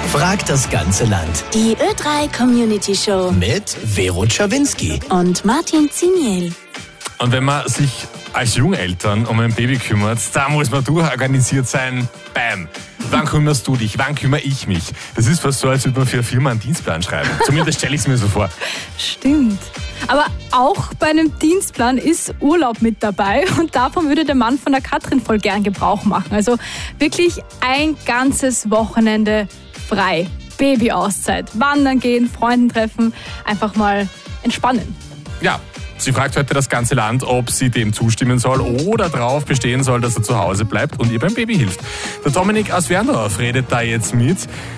fragt das ganze Land. Die Ö3 Community Show Mit Vero Czerwinski und Martin Ziniel. Und wenn man sich als Jungeltern um ein Baby kümmert, da muss man durchorganisiert sein. Bam. Wann kümmerst du dich? Wann kümmere ich mich? Das ist fast so, als würde man für eine Firma einen Dienstplan schreiben. Zumindest stelle ich es mir so vor. Stimmt. Aber auch bei einem Dienstplan ist Urlaub mit dabei und davon würde der Mann von der Katrin voll gern Gebrauch machen. Also wirklich ein ganzes Wochenende frei. Babyauszeit, wandern gehen, Freunden treffen, einfach mal entspannen. Ja. Sie fragt heute das ganze Land, ob sie dem zustimmen soll oder darauf bestehen soll, dass er zu Hause bleibt und ihr beim Baby hilft. Der Dominik aus Werndorf redet da jetzt mit.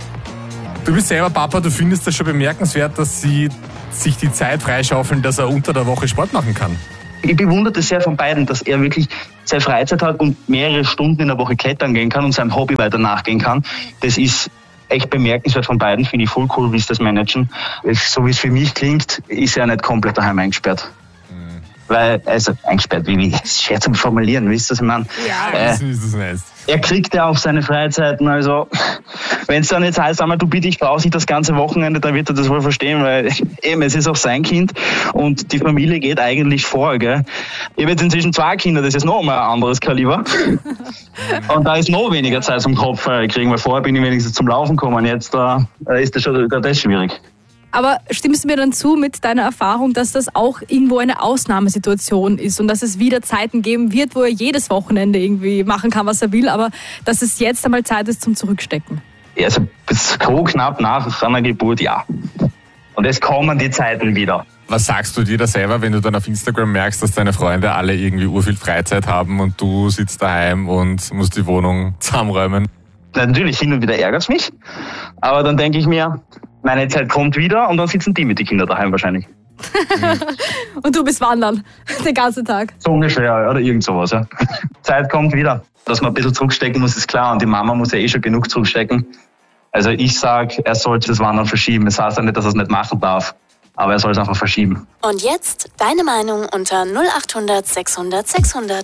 Du bist selber Papa, du findest das schon bemerkenswert, dass sie sich die Zeit freischaufeln, dass er unter der Woche Sport machen kann. Ich bewundere das sehr von beiden, dass er wirklich seine Freizeit hat und mehrere Stunden in der Woche klettern gehen kann und seinem Hobby weiter nachgehen kann. Das ist echt bemerkenswert von beiden, finde ich voll cool, wie sie das managen. So wie es für mich klingt, ist er nicht komplett daheim eingesperrt. Weil, also eingesperrt, wie ist schwer zu formulieren, wisst ihr, was ich meine? Ja, wie du das meinst. Er kriegt ja auch seine Freizeiten, also wenn es dann jetzt heißt, einmal du bitte, ich brauche nicht das ganze Wochenende, dann wird er das wohl verstehen, weil eben, es ist auch sein Kind und die Familie geht eigentlich vor, gell? Ich habe jetzt inzwischen 2 Kinder, das ist noch mal ein anderes Kaliber. Und da ist noch weniger Zeit zum Kopf kriegen, weil vorher bin ich wenigstens zum Laufen gekommen, jetzt da ist das schon das schwierig. Aber stimmst du mir dann zu mit deiner Erfahrung, dass das auch irgendwo eine Ausnahmesituation ist und dass es wieder Zeiten geben wird, wo er jedes Wochenende irgendwie machen kann, was er will, aber dass es jetzt einmal Zeit ist zum Zurückstecken? Ja, also bis knapp nach seiner Geburt, ja. Und es kommen die Zeiten wieder. Was sagst du dir da selber, wenn du dann auf Instagram merkst, dass deine Freunde alle irgendwie urviel Freizeit haben und du sitzt daheim und musst die Wohnung zusammenräumen? Natürlich, hin und wieder ärgert es mich, aber dann denke ich mir, meine Zeit kommt wieder und dann sitzen die mit den Kindern daheim wahrscheinlich. Und du bist wandern, den ganzen Tag. So ungefähr, oder irgend sowas, ja. Zeit kommt wieder. Dass man ein bisschen zurückstecken muss, ist klar. Und die Mama muss ja eh schon genug zurückstecken. Also ich sage, er sollte das Wandern verschieben. Das heißt ja nicht, dass er es nicht machen darf. Aber er soll es einfach verschieben. Und jetzt deine Meinung unter 0800 600 600.